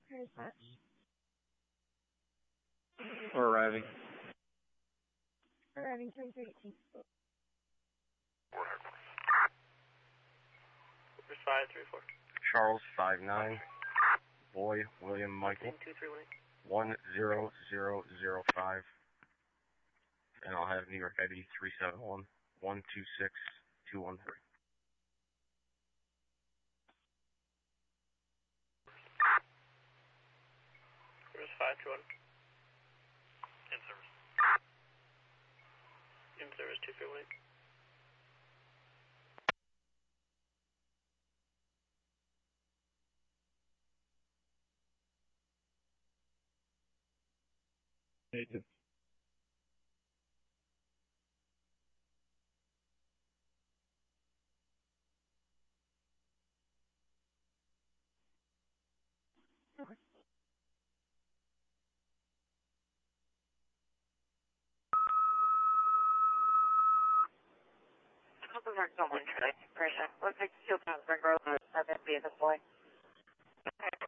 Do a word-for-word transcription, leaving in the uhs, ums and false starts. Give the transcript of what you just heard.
Dispatch. We're arriving. Arriving three thirteen. Where's five three four? Charles five nine. Boy William Michael. two three one eight. One zero zero zero five. And I'll have New York I D three seven one one two six two one three. Where's five two one? In service. In service two three one eight. Native. Okay. Something like someone today. Pressure. Let's take the field down. Bring Rose. Have that be at this point.